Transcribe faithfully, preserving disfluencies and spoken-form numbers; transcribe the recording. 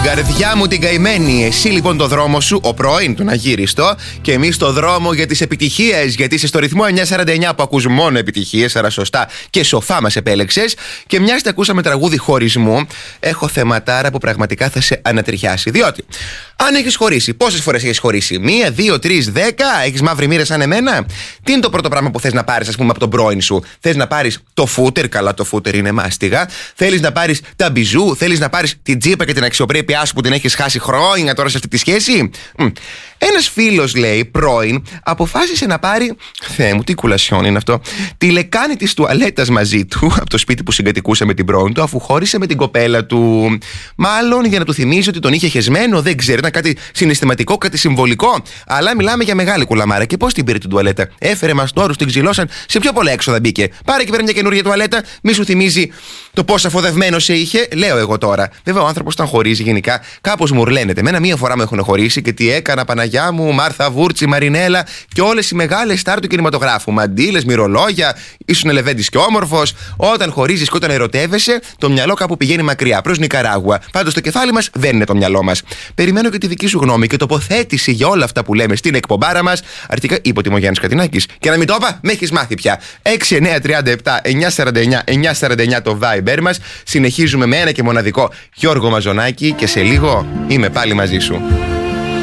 Καρδιά μου την καημένη. Εσύ λοιπόν το δρόμο σου, ο πρώην, τον αγύριστο, και εμείς το δρόμο για τις επιτυχίες. Γιατί είσαι στο ρυθμό εννιακόσια σαράντα εννιά που ακούς μόνο επιτυχίες, άρα σωστά και σοφά μας επέλεξες. Και μιας και ακούσαμε τραγούδι χωρισμού, έχω θεματάρα που πραγματικά θα σε ανατριχιάσει. Διότι, αν έχεις χωρίσει, πόσες φορές έχεις χωρίσει? Μία, δύο, τρεις, δέκα? Έχεις μαύρη μοίρα σαν εμένα? Τι είναι το πρώτο πράγμα που θες να πάρεις, ας πούμε, από τον πρώην σου? Θες να πάρεις το φούτερ? Καλά, το φούτερ είναι μάστιγα. Θέλεις να πάρεις τα μπιζού? Θέλεις να πάρεις την τζίπα και την αξιοπρέπειά σου που την έχεις χάσει χρόνια τώρα σε αυτή τη σχέση? Ένας φίλος, λέει, πρώην, αποφάσισε να πάρει. Θεέ μου, τι κουλασιόν είναι αυτό. Τη λεκάνη της τουαλέτας μαζί του από το σπίτι που συγκατοικούσε με την πρώην του, αφού χώρισε με την κοπέλα του. Μάλλον για να του θυμίζει ότι τον είχε χεσμένο, δεν ξέρω, ήταν κάτι συναισθηματικό, κάτι συμβολικό. Αλλά μιλάμε για μεγάλη κουλαμάρα. Και πώς την πήρε την τουαλέτα? Έφερε μαστόρους, την ξυλώσαν, σε πιο πολλά έξοδα μπήκε. Πάρε και πέρα μια καινούργια τουαλέτα, μη σου θυμίζει το πόσο αφοδευμένο σε είχε, λέω εγώ τώρα. Βέβαια, ο άνθρωπος όταν χωρίζει γενικά κάπως μουρλαίνεται. Μένα μία φορά με έχουν χωρίσει και τι έκανα, Παναγιά μου, Μάρθα Βούρτσι, Μαρινέλα και όλες οι μεγάλες στάρ του κινηματογράφου. Μαντήλες, μυρολόγια, ήσουν ελεβέντης και όμορφος. Όταν χωρίζεις και όταν ερωτεύεσαι, το μυαλό κάπου πηγαίνει μακριά, προς Νικαράγουα. Πάντως το κεφάλι μας δεν είναι το μυαλό μας. Περιμένω και τη δική σου γνώμη και τοποθέτηση για όλα αυτά που λέμε στην εκπομπάρα μας. Αρχικά είπε ο Τιμογιάννης Κατινάκης. Και να μην το είπα, με έχεις μάθει πια. έξι εννιά τριάντα επτά εννιακόσια σαράντα εννιά εννιακόσια σαράντα εννιά το Viber μας. Συνεχίζουμε με ένα και μοναδικό Γιώργο Μαζονάκη και σε λίγο είμαι πάλι μαζί σου.